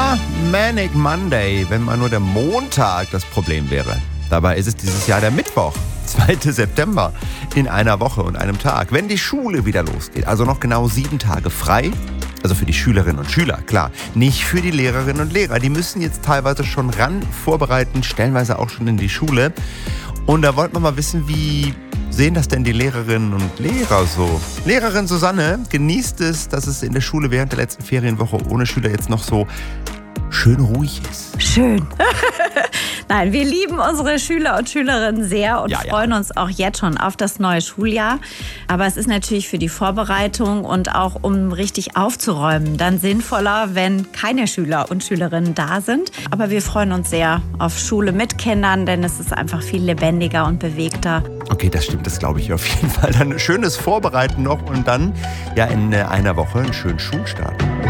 Ja, Manic Monday, wenn mal nur der Montag das Problem wäre. Dabei ist es dieses Jahr der Mittwoch, 2. September, in einer Woche und einem Tag, wenn die Schule wieder losgeht. Also noch genau 7 Tage frei. Also für die Schülerinnen und Schüler, klar. Nicht für die Lehrerinnen und Lehrer. Die müssen jetzt teilweise schon ran vorbereiten, stellenweise auch schon in die Schule. Und da wollten wir mal wissen, wie sehen das denn die Lehrerinnen und Lehrer so? Lehrerin Susanne genießt es, dass es in der Schule während der letzten Ferienwoche ohne Schüler jetzt noch so schön ruhig ist. Schön. Nein, wir lieben unsere Schüler und Schülerinnen sehr und freuen uns auch jetzt schon auf das neue Schuljahr. Aber es ist natürlich für die Vorbereitung und auch um richtig aufzuräumen dann sinnvoller, wenn keine Schüler und Schülerinnen da sind. Aber wir freuen uns sehr auf Schule mit Kindern, denn es ist einfach viel lebendiger und bewegter. Okay, das stimmt, das glaube ich auf jeden Fall. Dann ein schönes Vorbereiten noch und dann ja in einer Woche einen schönen Schulstart.